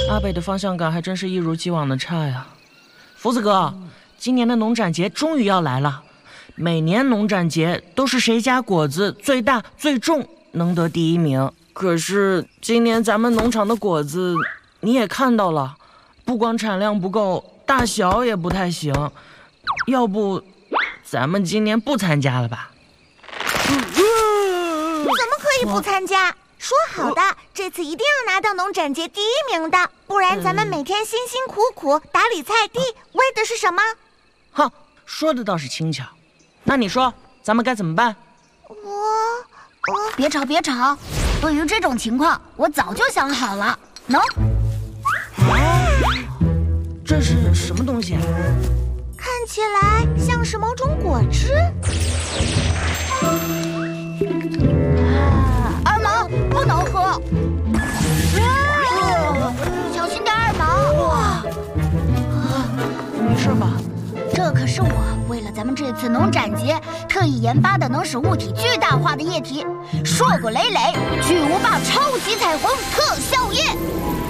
阿北的方向感还真是一如既往的差呀。福子哥，今年的农展节终于要来了。每年农展节都是谁家果子最大最重能得第一名，可是今年咱们农场的果子你也看到了，不光产量不够，大小也不太行。要不咱们今年不参加了吧？ 怎么可以不参加？说好的，这次一定要拿到农展节第一名的，不然咱们每天辛辛苦苦打理菜地，为的是什么？ 哼，说的倒是轻巧。那你说，咱们该怎么办？ 别吵别吵，对于这种情况，我早就想好了。喏， 这是什么东西啊？ 看起来像是某种果汁。 二毛，不能喝！小心点，二毛！ 没事吧？ 这可是我为了咱们这次农展节特意研发的能使物体巨大化的液体——硕果累累巨无霸超级彩虹特效液。